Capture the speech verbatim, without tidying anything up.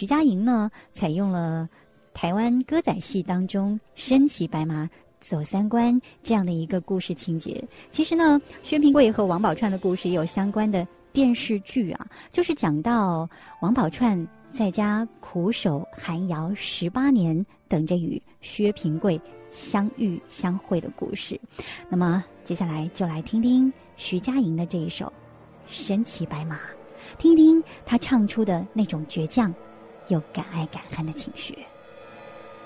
徐佳莹呢，采用了台湾歌仔戏当中身骑白马走三关这样的一个故事情节。其实呢，薛平贵和王宝钏的故事也有相关的电视剧啊，就是讲到王宝钏在家苦守寒窑十八年，等着与薛平贵相遇相会的故事。那么接下来就来听听徐佳莹的这一首《身骑白马》，听听她唱出的那种倔强又敢爱敢恨的情绪。